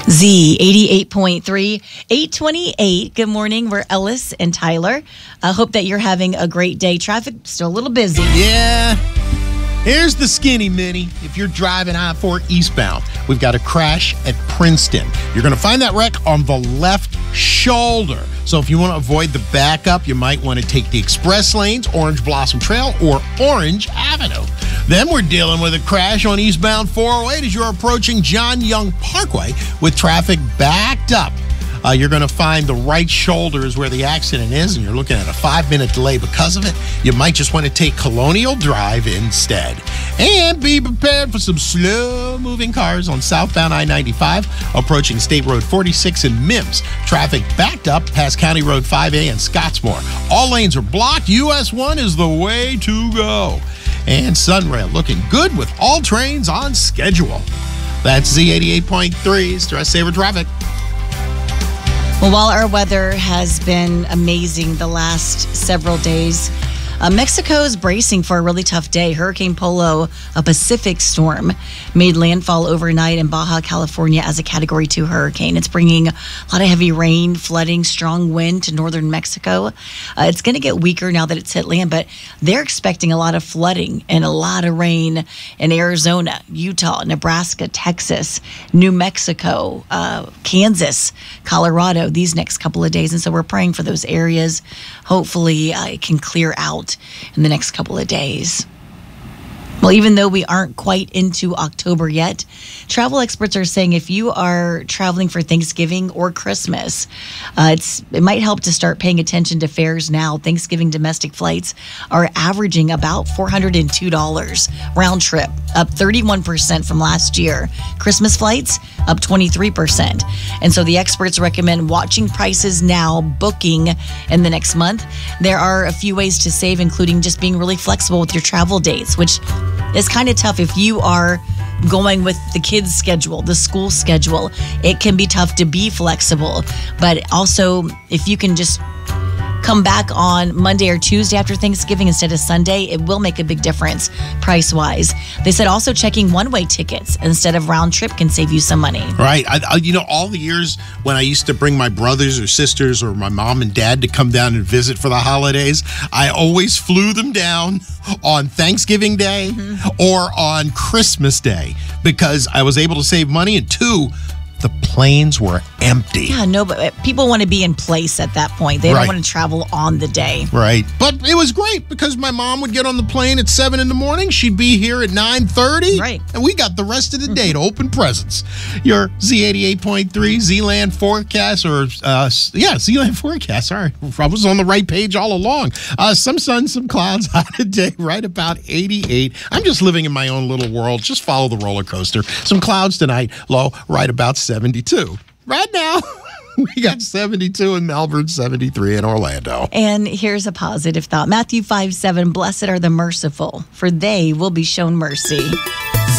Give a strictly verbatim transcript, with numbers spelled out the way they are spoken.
Z eighty-eight point three, eight twenty-eight. Good morning. We're Ellis and Tyler. I hope that you're having a great day. Traffic still a little busy. Yeah. Here's the skinny mini. If you're driving I four eastbound, we've got a crash at Princeton. You're going to find that wreck on the left shoulder. So if you want to avoid the backup, you might want to take the express lanes, Orange Blossom Trail, or Orange Avenue. Then we're dealing with a crash on eastbound four oh eight as you're approaching John Young Parkway with traffic backed up. Uh, you're going to find the right shoulder is where the accident is, and you're looking at a five-minute delay because of it. You might just want to take Colonial Drive instead. And be prepared for some slow-moving cars on southbound I ninety-five, approaching State Road forty-six in Mims. Traffic backed up past County Road five A and Scottsmore. All lanes are blocked. U S one is the way to go. And Sunrail looking good with all trains on schedule. That's Z eighty-eight point three, Stress Saver Traffic. Well, while our weather has been amazing the last several days, uh, Mexico's bracing for a really tough day. Hurricane Polo, a Pacific storm, made landfall overnight in Baja California as a Category two hurricane. It's bringing a lot of heavy rain, flooding, strong wind to northern Mexico. Uh, it's going to get weaker now that it's hit land, but they're expecting a lot of flooding and a lot of rain in Arizona, Utah, Nebraska, Texas, New Mexico, uh, Kansas, Colorado these next couple of days. And so we're praying for those areas. Hopefully uh, it can clear out in the next couple of days. Well, even though we aren't quite into October yet, travel experts are saying if you are traveling for Thanksgiving or Christmas, uh, it's it might help to start paying attention to fares now. Thanksgiving domestic flights are averaging about four hundred two dollars round trip, up thirty-one percent from last year. Christmas flights up twenty-three percent. And so the experts recommend watching prices now, booking in the next month. There are a few ways to save, including just being really flexible with your travel dates, which is kind of tough if you are going with the kids' schedule, the school schedule. It can be tough to be flexible, but also if you can just come back on Monday or Tuesday after Thanksgiving instead of Sunday, it will make a big difference price-wise. They said also checking one-way tickets instead of round trip can save you some money. Right. I, I, you know, all the years when I used to bring my brothers or sisters or my mom and dad to come down and visit for the holidays, I always flew them down on Thanksgiving Day mm-hmm. or on Christmas Day because I was able to save money, and two, the planes were empty. Yeah, no, but people want to be in place at that point. They right. don't want to travel on the day. Right. But it was great because my mom would get on the plane at seven in the morning. She'd be here at nine thirty. Right. And we got the rest of the day to open presents. Your Z eighty-eight point three Z-Land forecast, or, uh, yeah, Z-Land forecast. Sorry. I was on the right page all along. Uh, some sun, some clouds, high today, right about eighty-eight. I'm just living in my own little world. Just follow the roller coaster. Some clouds tonight, low, right about seventy-two. Right now, we got seventy-two in Melbourne, seventy-three in Orlando. And here's a positive thought. Matthew five seven, blessed are the merciful, for they will be shown mercy.